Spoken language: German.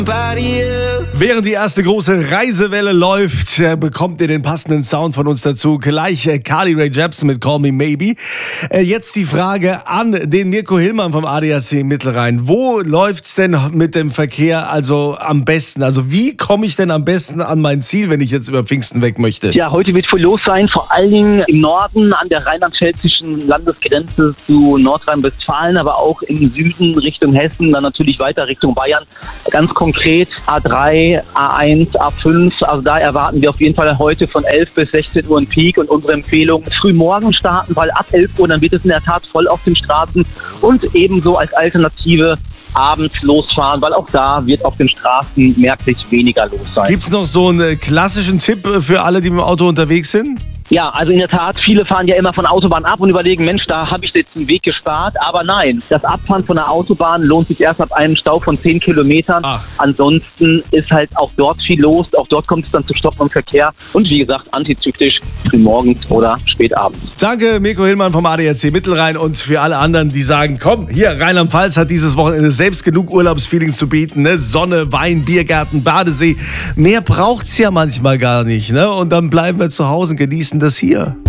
Während die erste große Reisewelle läuft, bekommt ihr den passenden Sound von uns dazu. Gleich Carly Rae Jepsen mit Call Me Maybe. Jetzt die Frage an den Mirko Hillmann vom ADAC Mittelrhein. Wo läuft's denn mit dem Verkehr also am besten? Also wie komme ich denn am besten an mein Ziel, wenn ich jetzt über Pfingsten weg möchte? Ja, heute wird viel los sein, vor allen Dingen im Norden an der rheinland-pfälzischen Landesgrenze zu Nordrhein-Westfalen, aber auch im Süden Richtung Hessen, dann natürlich weiter Richtung Bayern. Ganz konkret A3, A1, A5, also da erwarten wir auf jeden Fall heute von 11 bis 16 Uhr ein Peak und unsere Empfehlung früh morgen starten, weil ab 11 Uhr dann wird es in der Tat voll auf den Straßen und ebenso als Alternative abends losfahren, weil auch da wird auf den Straßen merklich weniger los sein. Gibt's noch so einen klassischen Tipp für alle, die mit dem Auto unterwegs sind? Ja, also in der Tat, viele fahren ja immer von der Autobahn ab und überlegen, Mensch, da habe ich jetzt einen Weg gespart. Aber nein, das Abfahren von der Autobahn lohnt sich erst ab einem Stau von 10 Kilometern. Ach. Ansonsten ist halt auch dort viel los. Auch dort kommt es dann zu Stoppen im Verkehr. Und wie gesagt, antizyklisch frühmorgens oder spätabends. Danke, Mirko Hillmann vom ADAC Mittelrhein. Und für alle anderen, die sagen, komm, hier, Rheinland-Pfalz hat dieses Wochenende selbst genug Urlaubsfeeling zu bieten. Ne? Sonne, Wein, Biergarten, Badesee. Mehr braucht's ja manchmal gar nicht. Ne? Und dann bleiben wir zu Hause und genießen das hier.